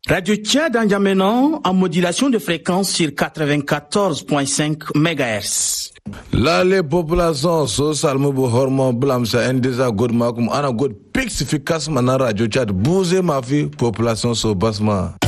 Radio Tchad en N'Djamena en modulation de fréquence sur 94.5 MHz. Là, les populations sociales, hormone blam ça indésa god makum ana god pix efficace mana Radio Tchad bouger ma vie population so basma.